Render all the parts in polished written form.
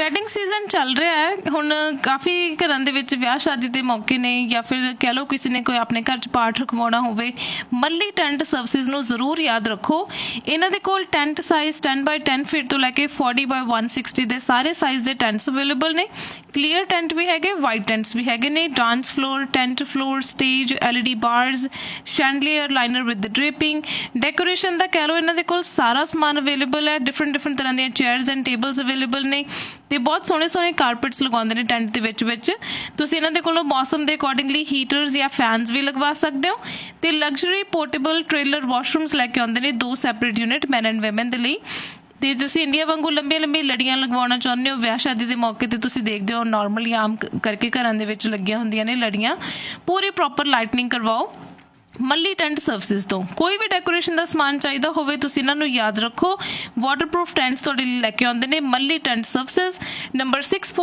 Wedding season ਚੱਲ ਰਿਹਾ ਹੈ ਹੁਣ। ਕਾਫੀ ਘਰਾਂ ਦੇ ਵਿੱਚ ਵਿਆਹ ਸ਼ਾਦੀ ਦੇ ਮੌਕੇ ਨੇ ਜਾਂ ਫਿਰ ਕਹਿ ਲਓ ਕਿਸੇ ਨੇ ਕੋਈ ਆਪਣੇ ਘਰ 'ਚ ਪਾਠ ਰਖਵਾਉਣਾ ਹੋਵੇ, ਮੱਲੀ ਟੈਂਟ ਸਰਵਿਸਿਜ਼ ਨੂੰ ਜ਼ਰੂਰ ਯਾਦ ਰੱਖੋ। ਇਹਨਾਂ ਦੇ ਕੋਲ ਟੈਂਟ ਸਾਈਜ਼ 10 ਬਾਈ 10 ਫੀਟ ਤੋਂ ਲੈ ਕੇ 40 ਬਾਈ 160 ਦੇ ਸਾਰੇ ਸਾਈਜ਼ ਦੇ ਟੈਂਟਸ ਅਵੇਲੇਬਲ ਨੇ। ਕਲੀਅਰ ਟੈਂਟ ਵੀ ਹੈਗੇ, ਵਾਈਟ ਟੈਂਟਸ ਵੀ ਹੈਗੇ ਨੇ। Dance floor, tent floor, stage, LED ਬਾਰਸ, ਸ਼ੈਂਡਲੀਅਰ, liner with ਡ੍ਰੇਪਿੰਗ, decoration ਦਾ ਕਹਿ ਲਓ ਇਹਨਾਂ ਦੇ ਕੋਲ ਸਾਰਾ ਸਮਾਨ ਅਵੇਲੇਬਲ ਹੈ। ਡਿਫਰੈਂਟ ਤਰ੍ਹਾਂ ਦੀਆਂ ਚੇਅਰਸ ਐਂਡ ਟੇਬਲਸ ਅਵੇਲੇਬਲ ਨੇ ਤੇ ਬਹੁਤ ਸੋਹਣੇ ਕਾਰਪੇਟਸ ਲਗਾਉਂਦੇ ਨੇ ਟੈਂਟ ਦੇ ਵਿੱਚ। ਤੁਸੀਂ ਇਹਨਾਂ ਦੇ ਕੋਲੋਂ ਮੌਸਮ ਦੇ ਅਕੋਰਡਿੰਗਲੀ ਹੀਟਰਸ ਜਾਂ ਫੈਨਸ ਵੀ ਲਗਵਾ ਸਕਦੇ ਹੋ ਤੇ ਲਗਜ਼ਰੀ ਪੋਰਟੇਬਲ ਟ੍ਰੇਲਰ ਵਾਸ਼ਰੂਮਸ ਲੈ ਕੇ ਆਉਂਦੇ ਨੇ 2 separate unit man and woman ਦੇ ਲਈ। ਤੇ ਤੁਸੀਂ ਇੰਡੀਆ ਵਾਂਗੂ ਲੰਬੀਆਂ ਲੜੀਆਂ ਲਗਵਾਉਣਾ ਚਾਹੁੰਦੇ ਹੋ ਵਿਆਹ ਸ਼ਾਦੀ ਦੇ ਮੌਕੇ ਤੇ, ਤੁਸੀਂ ਦੇਖਦੇ ਹੋ ਨੋਰਮਲੀ ਆਮ ਕਰਕੇ ਘਰਾਂ ਦੇ ਵਿੱਚ ਲੱਗੀਆਂ ਹੁੰਦੀਆਂ ਨੇ ਲੜੀਆਂ, ਪੂਰੀ ਪ੍ਰੋਪਰ ਲਾਈਟਨਿੰਗ ਕਰਵਾਓ ਮੱਲੀ ਟੈਂਟ ਸਰਵਿਸਿਜ਼ ਤੋਂ। ਕੋਈ ਵੀ ਡੈਕੋਰੇਸ਼ਨ ਦਾ ਸਮਾਨ ਚਾਹੀਦਾ ਹੋਵੇ ਤੁਸੀਂ ਇਹਨਾਂ ਨੂੰ ਯਾਦ ਰੱਖੋ। ਵਾਟਰਪ੍ਰੂਫ ਟੈਂਟਸ ਤੁਹਾਡੇ ਲਈ ਲੈ ਕੇ ਆਉਂਦੇ ਨੇ ਮੱਲੀ ਟੈਂਟ ਸਰਵਿਸਿਜ਼। ਨੰਬਰ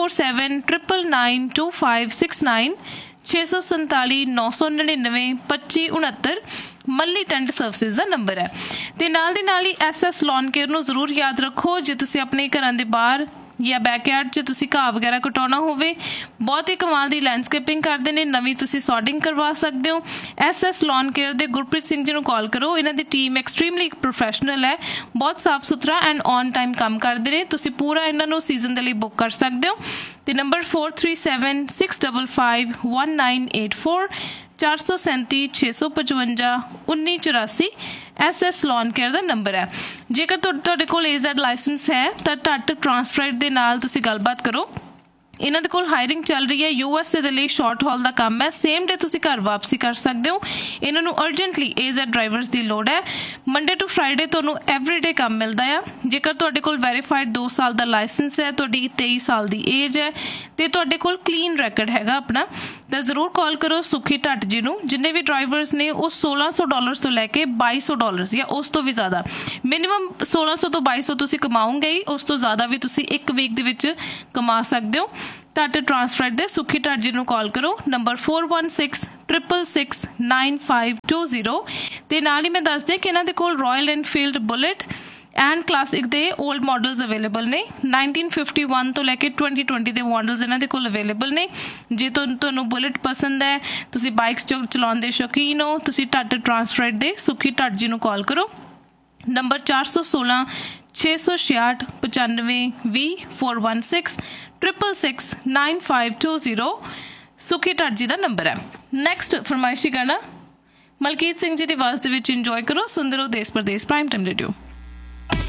6479992569 647 999 2569 ਮੱਲੀ ਟੈਂਟ ਸਰਵਿਸਿਜ਼ ਦਾ ਨੰਬਰ ਹੈ। ਤੇ ਨਾਲ ਦੀ ਨਾਲ ਹੀ SS ਲੌਨ ਕੇਅਰ ਨੂੰ ਜ਼ਰੂਰ ਯਾਦ ਰੱਖੋ। ਜੇ ਤੁਸੀਂ ਆਪਣੇ ਘਰਾਂ ਦੇ ਬਾਹਰ ਜਾਂ ਬੈਕਯਾਰਡ 'ਚ ਤੁਸੀਂ ਘਾਹ ਵਗੈਰਾ ਕਟਾਉਣਾ ਹੋਵੇ, ਬਹੁਤ ਹੀ ਕਮਾਲ ਦੀ ਲੈਂਡਸਕੇਪਿੰਗ ਕਰਦੇ ਨੇ, ਨਵੀਂ ਤੁਸੀਂ ਸੌਡਿੰਗ ਕਰਵਾ ਸਕਦੇ ਹੋ। SS ਲੌਨ ਕੇਅਰ ਦੇ ਗੁਰਪ੍ਰੀਤ ਸਿੰਘ ਜੀ ਨੂੰ ਕਾਲ ਕਰੋ। ਇਹਨਾਂ ਦੀ ਟੀਮ ਐਕਸਟ੍ਰੀਮਲੀ ਪ੍ਰੋਫੈਸ਼ਨਲ ਹੈ, ਬਹੁਤ ਸਾਫ ਸੁਥਰਾ ਐਂਡ ਔਨ ਟਾਈਮ ਕੰਮ ਕਰਦੇ ਨੇ। ਤੁਸੀਂ ਪੂਰਾ ਇਹਨਾਂ ਨੂੰ ਸੀਜ਼ਨ ਦੇ ਲਈ ਬੁੱਕ ਕਰ ਸਕਦੇ ਹੋ। ਤੇ ਨੰਬਰ 4376551984 437 655 1984 SS ਲੌਨ ਕੇਅਰ ਦਾ ਨੰਬਰ ਹੈ। ਜੇਕਰ ਤੁਹਾਡੇ ਕੋਲ AZ ਲਾਇਸੈਂਸ ਹੈ ਤਾਂ ਟੱਟ ਟਰਾਂਸਫਰਾਈਟ ਦੇ ਨਾਲ ਤੁਸੀਂ ਗੱਲਬਾਤ ਕਰੋ। ਇਹਨਾਂ ਦੇ ਕੋਲ ਹਾਇਰਿੰਗ ਚੱਲ ਰਹੀ ਹੈ। USA ਦੇ ਲਈ ਸ਼ਾਰਟ ਹਾਲ ਦਾ ਕੰਮ ਹੈ, ਸੇਮ ਡੇ ਤੁਸੀਂ ਘਰ ਵਾਪਸੀ ਕਰ ਸਕਦੇ ਹੋ। ਇਹਨਾਂ ਨੂੰ ਅਰਜੈਂਟਲੀ AZ ਡਰਾਈਵਰਸ ਦੀ ਲੋੜ ਹੈ। ਮੰਡੇ ਟੂ ਫਰਾਈਡੇ ਤੁਹਾਨੂੰ ਐਵਰੀਡੇ ਕੰਮ ਮਿਲਦਾ ਆ। ਜੇਕਰ ਤੁਹਾਡੇ ਕੋਲ ਵੈਰੀਫਾਈਡ 2 ਸਾਲ ਦਾ ਲਾਇਸੈਂਸ ਹੈ, ਤੁਹਾਡੀ 23 ਸਾਲ ਦੀ ਏਜ ਹੈ ਤੇ ਤੁਹਾਡੇ ਕੋਲ ਕਲੀਨ ਰੈਕਡ ਹੈਗਾ ਆਪਣਾ, ਤਾਂ ਜ਼ਰੂਰ ਕਾਲ ਕਰੋ ਸੁਖੀ ਢੱਟ ਜੀ ਨੂੰ। ਜਿੰਨੇ ਵੀ ਡਰਾਈਵਰਸ ਨੇ ਉਹ $1600 ਤੋਂ ਲੈ ਕੇ $2200 ਜਾਂ ਉਸ ਤੋਂ ਵੀ ਜ਼ਿਆਦਾ, ਮਿਨੀਮਮ 1600 ਤੋਂ 2200 ਤੁਸੀਂ ਕਮਾਓਗੇ ਹੀ, ਉਸ ਤੋਂ ਜ਼ਿਆਦਾ ਵੀ ਤੁਸੀਂ ਇੱਕ ਵੀਕ ਦੇ ਵਿੱਚ ਕਮਾ ਸਕਦੇ ਹੋ। ਟੱਟ ਟਰਾਂਸਫਰ ਦੇ ਸੁਖੀ ਢੱਟ ਜੀ ਨੂੰ ਕਾਲ ਕਰੋ। ਨੰਬਰ 4166669520 ਤੇ ਨਾਲ ਹੀ ਮੈਂ ਦੱਸ ਦਿਆਂ ਕਿ ਇਹਨਾਂ ਦੇ ਕੋਲ royal Enfield bullet and classic ਦੇ 올ਡ ਮਾਡਲਸ ਅਵੇਲੇਬਲ ਨੇ। 1951 ਤੋਂ ਲੈ ਕੇ 2020 ਦੇ ਮਾਡਲਸ ਇਹਨਾਂ ਦੇ ਕੋਲ ਅਵੇਲੇਬਲ ਨੇ। ਜੇ ਤੁਹਾਨੂੰ ਬੁਲਟ ਪਸੰਦ ਹੈ, ਤੁਸੀਂ ਬਾਈਕਸ ਚਲਾਉਣ ਦੇ ਸ਼ੌਕੀਨ ਹੋ, ਤੁਸੀਂ ਟੱਟ ਟਰਾਂਸਫਰ ਦੇ ਸੁਖੀ ਢੱਟ ਜੀ ਨੂੰ ਕਾਲ ਕਰੋ। ਨੰਬਰ 416 666 95 20 416 666 9520 ਸੁਖੀ ਢੱਟ ਜੀ ਦਾ ਨੰਬਰ ਹੈ। ਨੈਕਸਟ ਫਰਮਾਇਸ਼ੀ ਗਾਣਾ ਮਲਕੀਤ ਸਿੰਘ ਜੀ ਦੀ ਆਵਾਜ਼ ਦੇ ਵਿੱਚ ਇੰਜੋਏ ਕਰੋ। ਸੁਣਦੇ ਰਹੋ ਦੇਸ਼ ਪ੍ਰਦੇਸ਼ ਪ੍ਰਾਈਮ ਟਾਈਮ ਰੇਡੀਓ।